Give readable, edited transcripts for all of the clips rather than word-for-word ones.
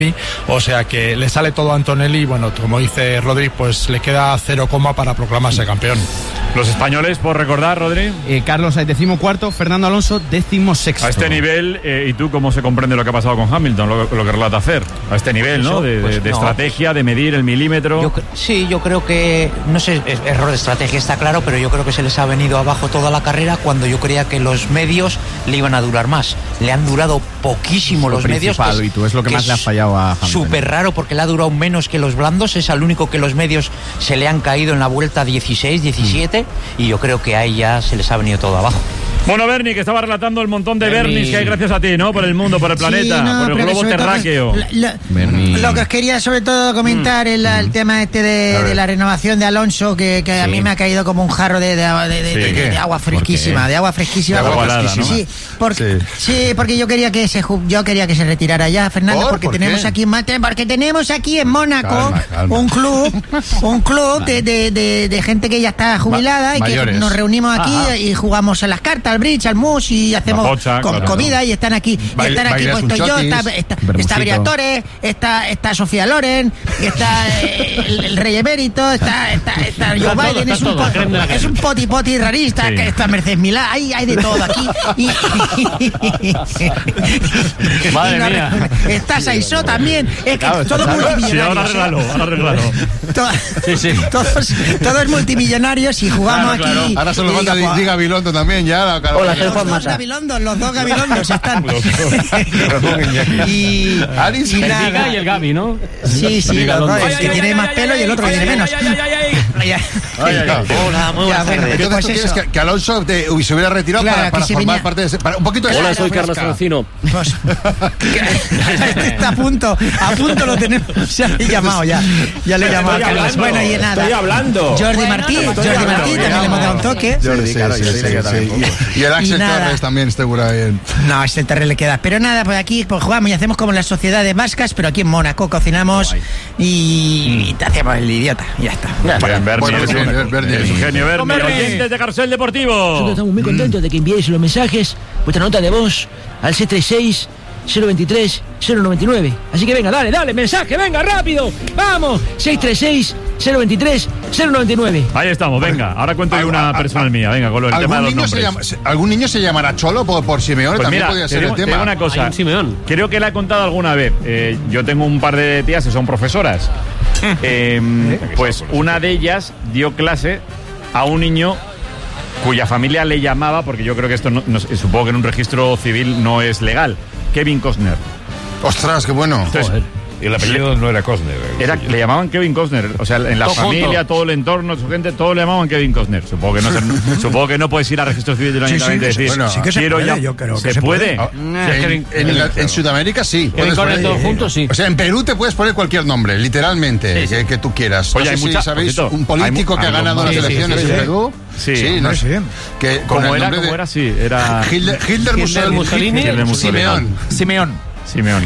O sea que le sale todo a Antonelli y bueno, como dice Rodri, pues le queda 0, para proclamarse campeón. Los españoles, por recordar, Rodri. Carlos Sainz 14º, Fernando Alonso 16º. A este nivel, ¿y tú cómo se comprende lo que ha pasado con Hamilton, lo que relata Fer? A este nivel, ¿no? De estrategia, de medir el milímetro. Yo creo que, no sé, error de estrategia está claro, pero yo creo que se les ha venido abajo toda la carrera cuando yo creía que los medios le iban a durar más. Le han durado poquísimo los medios. Y tú es lo que más le ha fallado a Hamilton. Súper raro porque le ha durado menos que los blandos, es al único que los medios se le han caído en la vuelta 16, 17 y yo creo que ahí ya se les ha venido todo abajo. Bueno, Bernie, que estaba relatando el montón de Bernis que hay gracias a ti, ¿no? Por el mundo, por el planeta, por el globo terráqueo. Lo que os quería sobre todo comentar es el tema de la renovación de Alonso, que a mí me ha caído como un jarro de agua fresquísima, de agua fresquísima. De agua helada, ¿no? Sí, porque yo quería que se retirara ya, Fernando, porque tenemos aquí en Mónaco un club de gente que ya está jubilada y que nos reunimos aquí y jugamos a las cartas, al bridge, al mus y hacemos comida y están aquí puesto yo, está Briatore, está Sofía Loren, está el Rey Emérito, está Joe Biden, es un poti rarista, que está Mercedes Milá, hay de todo aquí Madre mía. Está Saisó también, es que todo multimillonario. Sí, ahora arreglalo. Todos multimillonarios y jugamos aquí. Ahora solo falta Di Gabilondo también, ya. Hola, los dos Gabilondos están. y nada. Y el Gabi, ¿no? Sí, los dos. El que tiene más pelo y el otro que tiene menos. Hola, muy buenas tardes. Entonces, ¿tú quieres que Alonso se hubiera retirado para formar parte de ese... Un poquito de... Hola, soy Carlos Francino. Está a punto lo tenemos. Ya le he llamado, ya le he llamado a Carlos. Bueno, y nada. Estoy hablando. Jordi Martí también le hemos dado un toque. Y el Axel Torres también seguro bien. No, Axel Torres le queda. Pero nada, pues aquí jugamos y hacemos como las sociedades vascas, pero aquí en Mónaco cocinamos y te hacemos el idiota. Y ya está. Bernie, es un genio. Bernie, oyentes de Carrusel Deportivo. Nosotros estamos muy contentos de que enviéis los mensajes, vuestra nota de voz al 636 023 099. Así que venga, dale, mensaje, venga, rápido. Vamos, 636 023 099. Ahí estamos, venga. Ahora cuento yo una personal mía. Venga, con el tema de los nombres. ¿Algún niño se llamará Cholo por Simeone? Pues también mira, podría ser el tema. Te digo una cosa. Creo que la he contado alguna vez. Yo tengo un par de tías que son profesoras. Pues una de ellas dio clase a un niño cuya familia le llamaba, porque yo creo que esto supongo que en un registro civil no es legal, Kevin Costner. ¡Ostras, qué bueno! Entonces, y el apellido no era Costner. Le llamaban Kevin Costner. O sea, en la familia, todo el entorno, su gente, todo le llamaban Kevin Costner. Supongo que no puedes ir al registro civil del ayuntamiento y decir, sí que se puede, yo creo que se puede. En Sudamérica sí. Kevin Costner todos juntos, sí. O sea, en Perú te puedes poner cualquier nombre, literalmente, que tú quieras. Oye, ¿sabéis? Un político que ha ganado las elecciones en Perú. Sí, no sé. ¿Cómo era? Sí, era... Hilder Mussolini. Simeone.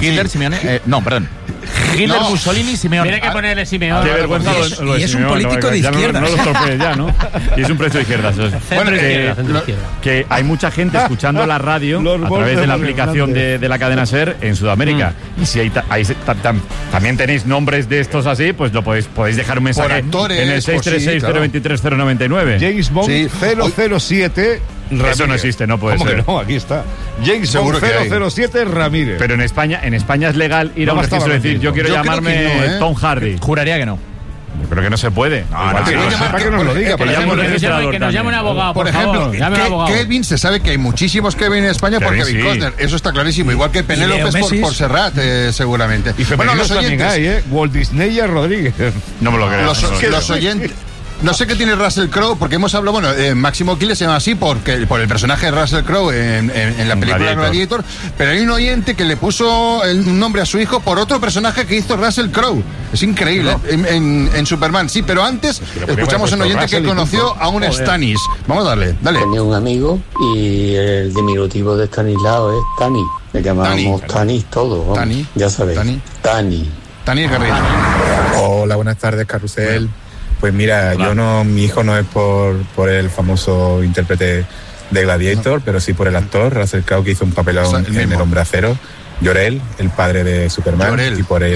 Hitler, Mussolini, Simeone. Tiene que ponerle Simeone. Qué vergüenza y es un político de izquierda. No lo estropees ya, ¿no? Y es un precio de izquierdas. Bueno, que hay mucha gente escuchando la radio a través de la aplicación de la cadena SER en Sudamérica. Y si también tenéis nombres de estos así, pues lo podéis dejar un mensaje en el 636-023-099. James Bond 007 Ramírez. Eso no existe, no puede ser. Que no, aquí está. James Bond 007 Ramírez. Pero en España es legal ir a un registro y decir, yo quiero llamarme Tom Hardy. Juraría que no. Yo creo que no se puede. Que nos lo diga. Que nos llame un abogado, por ejemplo. Kevin, se sabe que hay muchísimos Kevin en España por Kevin Costner. Eso está clarísimo. Igual que Penélope por Serrat, seguramente. Y femeninos también hay, Walt Disney Rodríguez. No me lo creo. Los oyentes... No sé qué tiene Russell Crowe, porque hemos hablado, Máximo Kill se llama así por el personaje de Russell Crowe en la película Gladiator, pero hay un oyente que le puso un nombre a su hijo por otro personaje que hizo Russell Crowe. Es increíble, en Superman, sí, pero antes escuchamos a un oyente que conoció a un Stannis. Vamos a darle. Tenía un amigo y el diminutivo de Stanislao es Tani. Le llamábamos Tani todo, Tani, ya sabéis. Tani Garrido. Hola, buenas tardes, Carrusel. Pues mira, mi hijo no es por el famoso intérprete de Gladiator, pero sí por el actor Russell Crowe, que hizo un papelón en El Hombre Acero. Jor-El, el padre de Superman, y por él